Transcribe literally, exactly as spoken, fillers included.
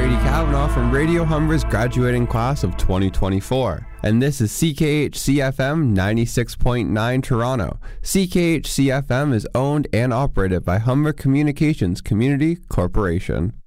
Brady Kavanaugh from Radio Humber's graduating class of twenty twenty-four, and this is C K H C F M ninety-six point nine Toronto. C K H C F M is owned and operated by Humber Communications Community Corporation.